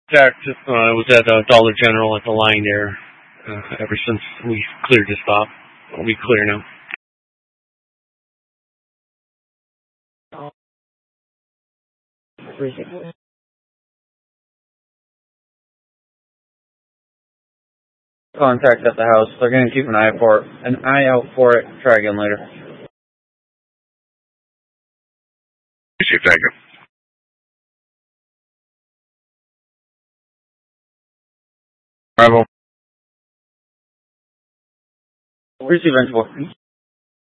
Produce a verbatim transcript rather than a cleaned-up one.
Contact, uh, I was at uh, Dollar General at the line there uh, ever since we cleared the stop. We clear now. Contact at the house. They're going to keep an eye for it. An eye out for it. Try again later. Receive, thank you. Bravo. Receive, Angelo.